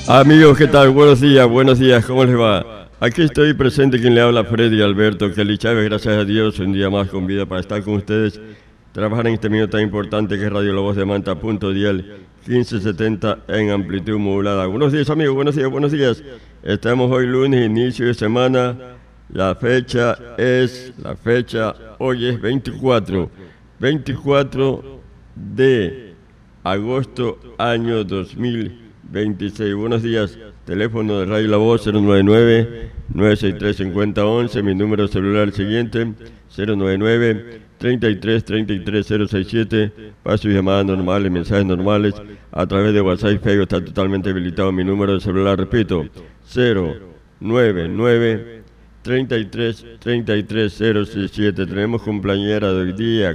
Amigos, ¿qué tal? Buenos días, ¿cómo les va? Aquí estoy presente, quien le habla, Freddy Alberto Kelly Chávez, gracias a Dios, un día más con vida para estar con ustedes, trabajar en este medio tan importante que es Radio La Voz de Manta, punto dial, 1570 en amplitud modulada. Buenos días, amigos, buenos días. Estamos hoy lunes, inicio de semana, hoy es 24 de agosto, año 2026. Buenos días, teléfono de Radio La Voz 099-963-5011, mi número celular siguiente 099-33-33-067, para sus llamadas normales, mensajes normales, a través de WhatsApp y Facebook está totalmente habilitado mi número de celular, repito, 099-33-33-067. Tenemos cumpleañera de hoy día,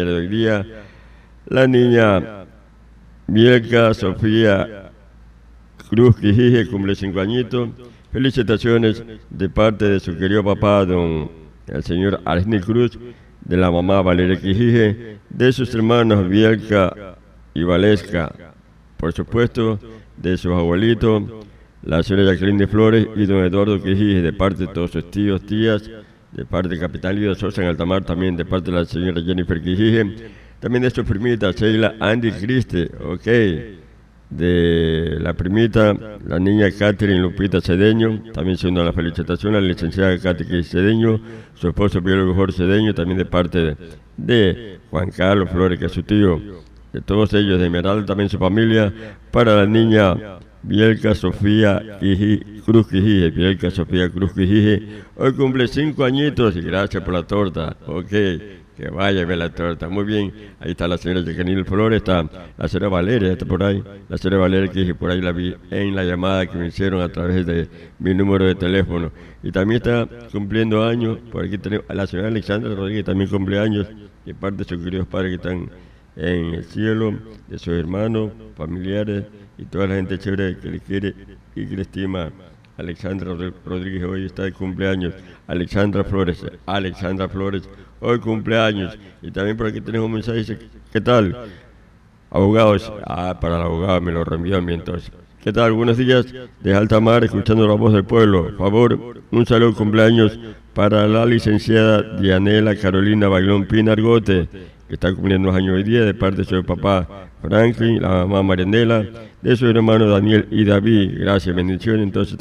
la niña Mielka Sofía Cruz Quijije, cumple 5 añitos. Felicitaciones de parte de su querido papá, el señor Arnil Cruz, de la mamá Valeria Quijije, de sus hermanos Bielka y Valesca, por supuesto, de sus abuelitos, la señora Jacqueline de Flores y don Eduardo Quijije, de parte de todos sus tíos, tías, de parte de Capitalio de Sosa en Altamar, también de parte de la señora Jennifer Quijije, también de su primita Sheila Andy Criste, de la primita, la niña Catherine Lupita Cedeño, también se une a la felicitación a la licenciada Catherine Cedeño, su esposo biólogo Jorge Cedeño, también de parte de Juan Carlos Flores, que es su tío, de todos ellos, de Esmeralda, también su familia, para la niña Bielka Sofía Cruz Quijije, hoy cumple 5 añitos y gracias por la torta, que vaya a ver la torta, muy bien. Ahí está la señora Jacqueline Flores, está la señora Valeria, está por ahí, la señora Valeria que por ahí la vi en la llamada que me hicieron a través de mi número de teléfono. Y también está cumpliendo años, por aquí tenemos a la señora Alexandra Rodríguez, también cumple años, de parte de sus queridos padres que están en el cielo, de sus hermanos, familiares y toda la gente chévere que le quiere y que le estima. Alexandra Rodríguez hoy está de cumpleaños. Alexandra Flores, hoy cumpleaños. Y también por aquí tenemos un mensaje, dice, ¿qué tal? Abogados, para el abogado me lo reenvió a mí entonces. ¿Qué tal? Buenos días, de Altamar, escuchando la voz del pueblo. Por favor, un saludo cumpleaños para la licenciada Dianela Carolina Bailón Pinargote, que está cumpliendo los años hoy día, de parte de su papá Franklin, la mamá Marianela, de su hermano Daniel y David. Gracias, bendiciones. Entonces